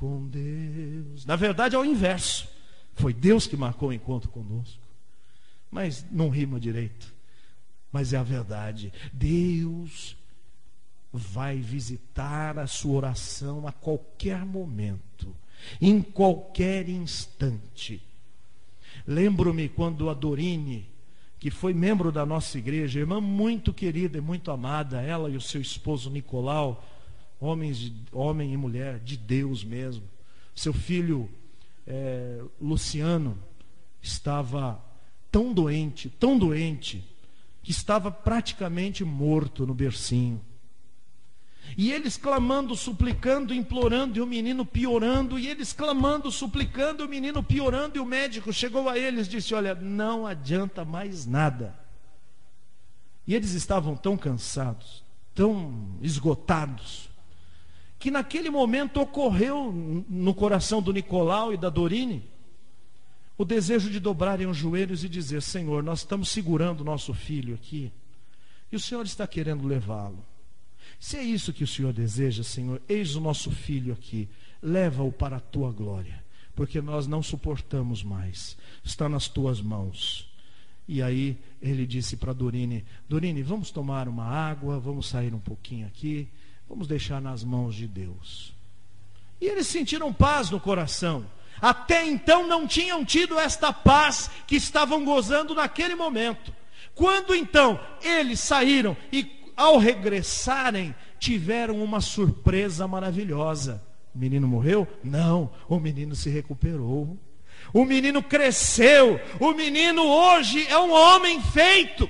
com Deus. Na verdade é o inverso. Foi Deus que marcou o encontro conosco. Mas não rima direito. Mas é a verdade. Deus vai visitar a sua oração a qualquer momento, em qualquer instante. Lembro-me quando a Dorine, que foi membro da nossa igreja, irmã muito querida e muito amada, ela e o seu esposo Nicolau, homem e mulher de Deus mesmo. Seu filho Luciano estava tão doente, que estava praticamente morto no bercinho. E eles clamando, suplicando, implorando, e o menino piorando, e eles clamando, suplicando, e o menino piorando, e o médico chegou a eles e disse: olha, não adianta mais nada. E eles estavam tão cansados, tão esgotados, que naquele momento ocorreu no coração do Nicolau e da Dorine o desejo de dobrarem os joelhos e dizer: Senhor, nós estamos segurando o nosso filho aqui, e o Senhor está querendo levá-lo. Se é isso que o Senhor deseja, Senhor, eis o nosso filho aqui, leva-o para a tua glória, porque nós não suportamos mais, está nas tuas mãos. E aí ele disse para Dorine: Dorine, vamos tomar uma água, vamos sair um pouquinho aqui, vamos deixar nas mãos de Deus. E eles sentiram paz no coração. Até então não tinham tido esta paz que estavam gozando naquele momento. Quando então eles saíram e ao regressarem, tiveram uma surpresa maravilhosa. O menino morreu? Não, o menino se recuperou. O menino cresceu. O menino hoje é um homem feito.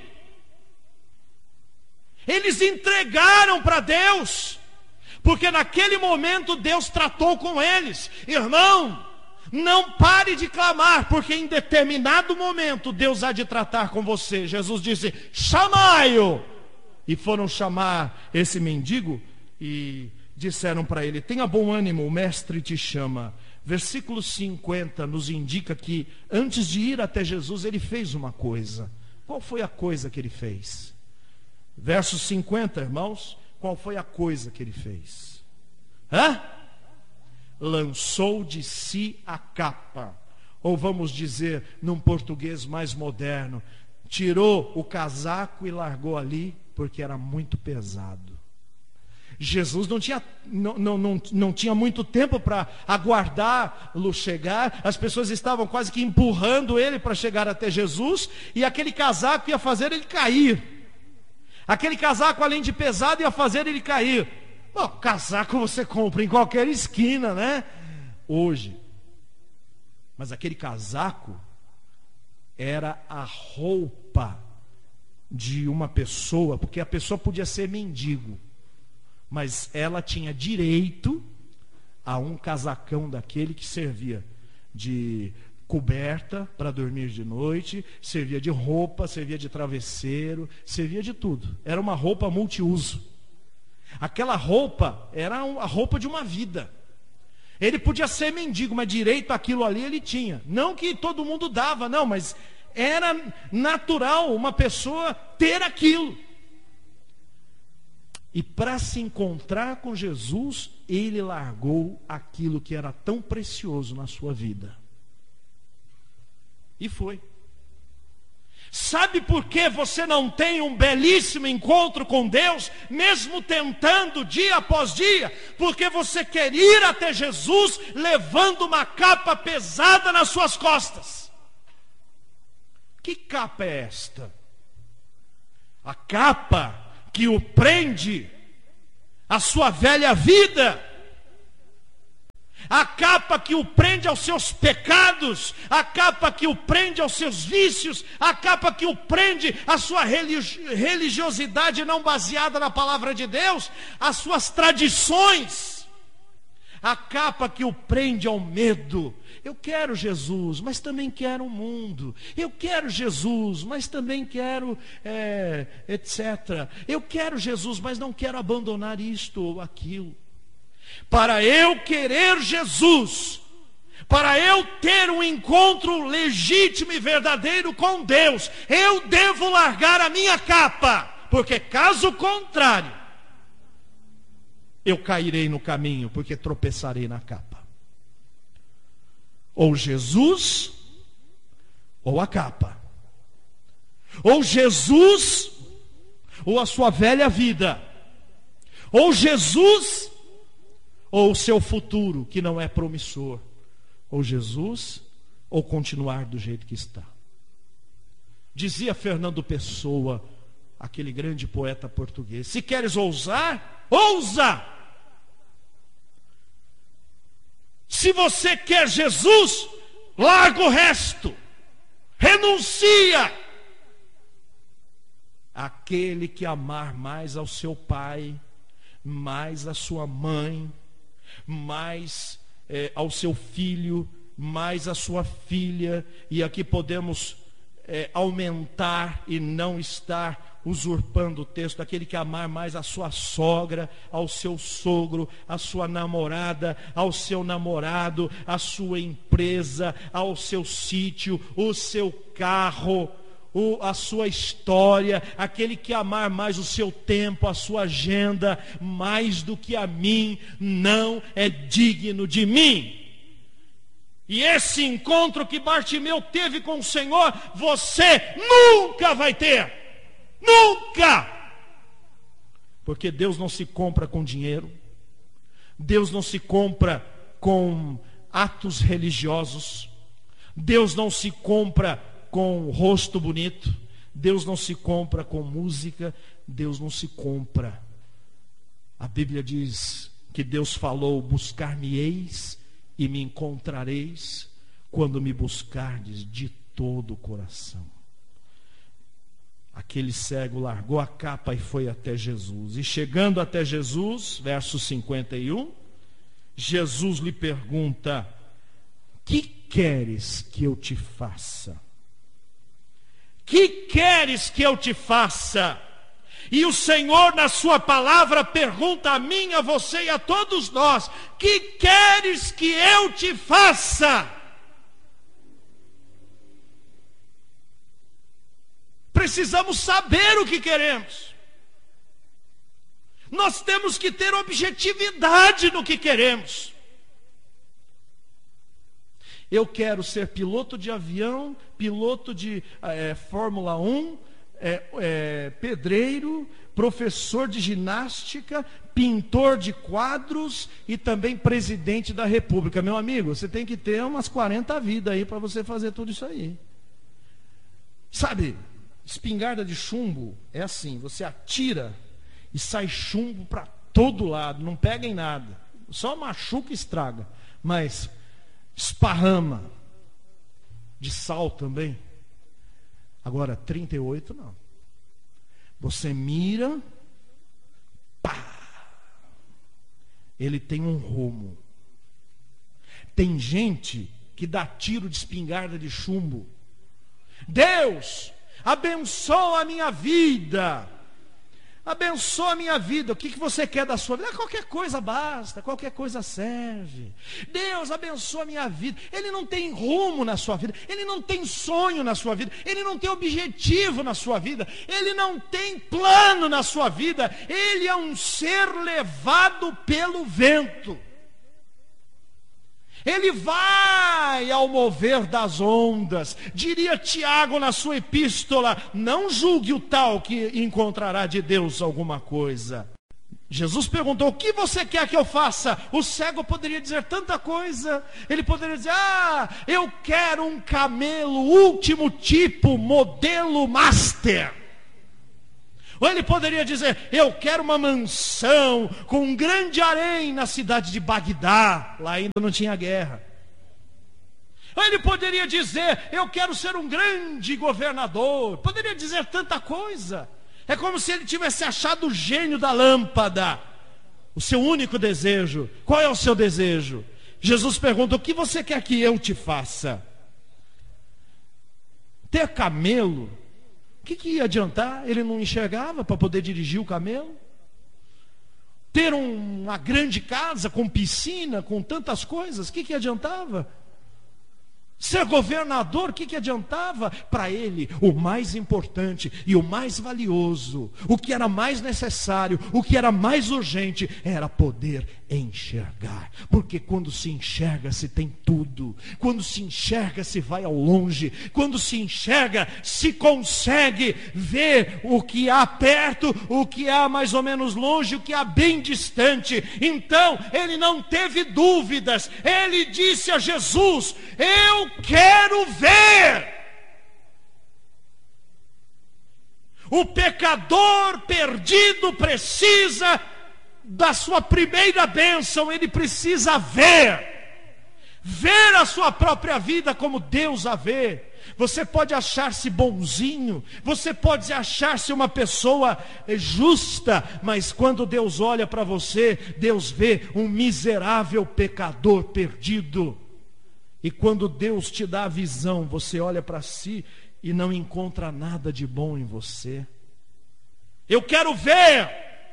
Eles entregaram para Deus, porque naquele momento Deus tratou com eles. Irmão, não pare de clamar, porque em determinado momento Deus há de tratar com você. Jesus disse: chamai-o. E foram chamar esse mendigo e disseram para ele: tenha bom ânimo, o mestre te chama. Versículo 50 nos indica que antes de ir até Jesus ele fez uma coisa. Qual foi a coisa que ele fez? Verso 50, irmãos, qual foi a coisa que ele fez? Lançou de si a capa, ou vamos dizer num português mais moderno, tirou o casaco e largou ali, porque era muito pesado. Jesus não tinha muito tempo para aguardá-lo chegar. As pessoas estavam quase que empurrando ele para chegar até Jesus, e aquele casaco ia fazer ele cair. Aquele casaco, além de pesado, ia fazer ele cair. Bom, casaco você compra em qualquer esquina, né? Hoje. Mas aquele casaco era a roupa de uma pessoa, porque a pessoa podia ser mendigo, mas ela tinha direito a um casacão daquele que servia de coberta para dormir de noite, servia de roupa, servia de travesseiro, servia de tudo. Era uma roupa multiuso. Aquela roupa era a roupa de uma vida. Ele podia ser mendigo, mas direito àquilo ali ele tinha. Não que todo mundo dava, não, mas era natural uma pessoa ter aquilo. E para se encontrar com Jesus, ele largou aquilo que era tão precioso na sua vida. E foi. Sabe por que você não tem um belíssimo encontro com Deus, mesmo tentando dia após dia? Porque você quer ir até Jesus levando uma capa pesada nas suas costas. Que capa é esta? A capa que o prende à sua velha vida. A capa que o prende aos seus pecados, a capa que o prende aos seus vícios, a capa que o prende à sua religiosidade não baseada na palavra de Deus, às suas tradições, a capa que o prende ao medo. Eu quero Jesus, mas também quero o mundo. Eu quero Jesus, mas também quero etc. Eu quero Jesus, mas não quero abandonar isto ou aquilo. Para eu querer Jesus, para eu ter um encontro legítimo e verdadeiro com Deus, eu devo largar a minha capa, porque caso contrário, eu cairei no caminho, porque tropeçarei na capa. Ou Jesus, ou a capa. Ou Jesus, ou a sua velha vida. Ou Jesus, ou o seu futuro, que não é promissor. Ou Jesus, ou continuar do jeito que está. Dizia Fernando Pessoa, aquele grande poeta português: se queres ousar, ousa! Se você quer Jesus, larga o resto, renuncia. Aquele que amar mais ao seu pai, mais a sua mãe, mais ao seu filho, mais a sua filha, e aqui podemos aumentar e não estar usurpando o texto, aquele que amar mais a sua sogra, ao seu sogro, a sua namorada, ao seu namorado, a sua empresa, ao seu sítio, o seu carro, a sua história, aquele que amar mais o seu tempo, a sua agenda, mais do que a mim, não é digno de mim. E esse encontro que Bartimeu teve com o Senhor, você nunca vai ter. Nunca! Porque Deus não se compra com dinheiro. Deus não se compra com atos religiosos. Deus não se compra com rosto bonito. Deus não se compra com música. Deus não se compra. A Bíblia diz que Deus falou: buscar-me-eis e me encontrareis quando me buscardes de todo o coração. Aquele cego largou a capa e foi até Jesus. E chegando até Jesus, verso 51, Jesus lhe pergunta: que queres que eu te faça? Que queres que eu te faça? E o Senhor, na sua palavra, pergunta a mim, a você e a todos nós: que queres que eu te faça? Precisamos saber o que queremos. Nós temos que ter objetividade no que queremos. Eu quero ser piloto de avião, piloto de Fórmula 1, pedreiro, professor de ginástica, pintor de quadros e também presidente da República. Meu amigo, você tem que ter umas 40 vidas aí para você fazer tudo isso aí. Sabe, espingarda de chumbo é assim: você atira e sai chumbo para todo lado, não pega em nada, só machuca e estraga, mas esparrama. De sal também. Agora 38 não. Você mira, pá, ele tem um rumo. Tem gente que dá tiro de espingarda de chumbo. Deus, abençoa a minha vida. Abençoa a minha vida. O que você quer da sua vida? Qualquer coisa basta, qualquer coisa serve. Deus, abençoa a minha vida. Ele não tem rumo na sua vida. Ele não tem sonho na sua vida. Ele não tem objetivo na sua vida. Ele não tem plano na sua vida. Ele é um ser levado pelo vento. Ele vai ao mover das ondas. Diria Tiago na sua epístola: não julgue o tal que encontrará de Deus alguma coisa. Jesus perguntou: o que você quer que eu faça? O cego poderia dizer tanta coisa. Ele poderia dizer: eu quero um camelo último tipo, modelo master. Ou ele poderia dizer: eu quero uma mansão com um grande harém na cidade de Bagdá. Lá ainda não tinha guerra. Ou ele poderia dizer: eu quero ser um grande governador. Poderia dizer tanta coisa. É como se ele tivesse achado o gênio da lâmpada. O seu único desejo. Qual é o seu desejo? Jesus pergunta: o que você quer que eu te faça? Ter camelo, o que ia adiantar? Ele não enxergava para poder dirigir o camelo. Ter uma grande casa com piscina, com tantas coisas, o que adiantava? Ser governador, o que adiantava? Para ele, o mais importante e o mais valioso, o que era mais necessário, o que era mais urgente, era poder enxergar. Porque quando se enxerga, se tem tudo. Quando se enxerga, se vai ao longe. Quando se enxerga, se consegue ver o que há perto, o que há mais ou menos longe, o que há bem distante. Então, ele não teve dúvidas. Ele disse a Jesus: eu quero ver. O pecador perdido precisa da sua primeira bênção, ele precisa ver a sua própria vida como Deus a vê. Você pode achar-se bonzinho, você pode achar-se uma pessoa justa, mas quando Deus olha para você, Deus vê um miserável pecador perdido. E quando Deus te dá a visão, você olha para si e não encontra nada de bom em você. Eu quero ver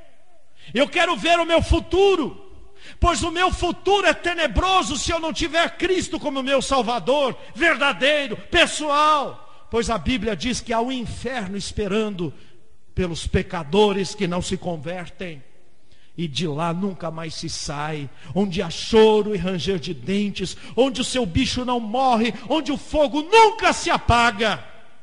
o meu futuro, pois o meu futuro é tenebroso se eu não tiver Cristo como meu Salvador, verdadeiro, pessoal. Pois a Bíblia diz que há um inferno esperando pelos pecadores que não se convertem. E de lá nunca mais se sai, onde há choro e ranger de dentes, onde o seu bicho não morre, onde o fogo nunca se apaga.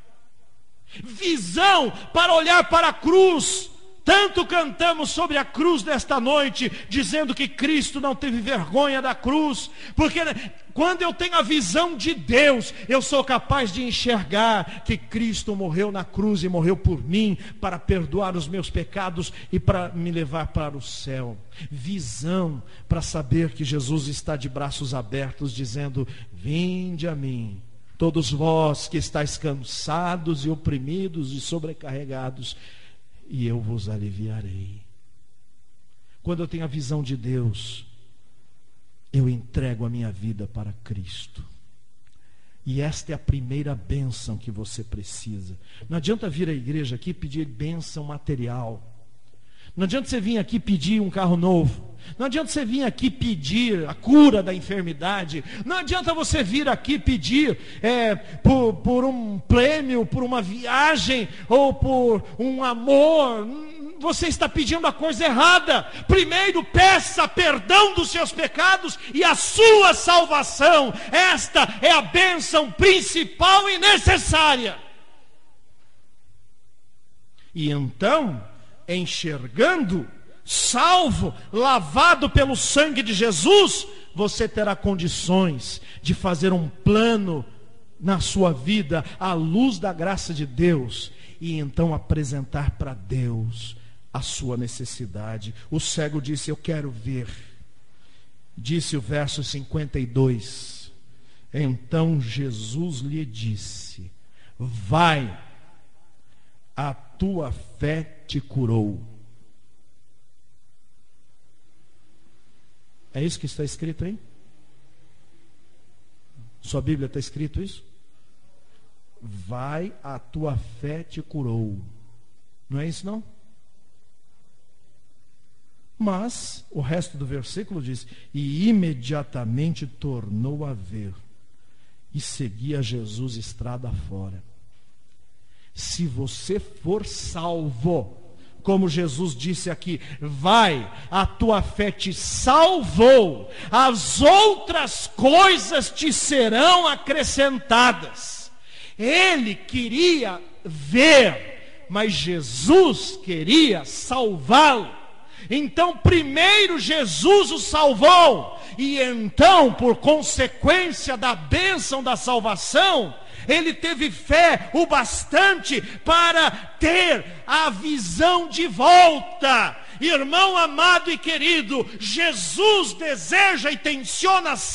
Visão para olhar para a cruz. Tanto cantamos sobre a cruz desta noite, dizendo que Cristo não teve vergonha da cruz, porque quando eu tenho a visão de Deus, eu sou capaz de enxergar que Cristo morreu na cruz e morreu por mim, para perdoar os meus pecados e para me levar para o céu. Visão para saber que Jesus está de braços abertos, dizendo: vinde a mim, todos vós que estáis cansados e oprimidos e sobrecarregados, e eu vos aliviarei. Quando eu tenho a visão de Deus, eu entrego a minha vida para Cristo. E esta é a primeira bênção que você precisa. Não adianta vir à igreja aqui pedir bênção material. Não adianta você vir aqui pedir um carro novo. Não adianta você vir aqui pedir a cura da enfermidade. Não adianta você vir aqui pedir por um prêmio, por uma viagem ou por um amor. Você está pedindo a coisa errada. Primeiro peça perdão dos seus pecados e a sua salvação. Esta é a bênção principal e necessária. E então, enxergando, salvo, lavado pelo sangue de Jesus, você terá condições de fazer um plano na sua vida à luz da graça de Deus e então apresentar para Deus a sua necessidade. O cego disse: eu quero ver. Disse o verso 52. Então Jesus lhe disse: vai, a tua fé te curou. É isso que está escrito aí? Sua Bíblia está escrito isso? Vai, a tua fé te curou. Não é isso não? Mas o resto do versículo diz: e imediatamente tornou a ver e seguia Jesus estrada fora. Se você for salvo, como Jesus disse aqui, vai, a tua fé te salvou, as outras coisas te serão acrescentadas. Ele queria ver, mas Jesus queria salvá-lo. Então primeiro Jesus o salvou, e então, por consequência da bênção da salvação, ele teve fé o bastante para ter a visão de volta. Irmão amado e querido, Jesus deseja e tenciona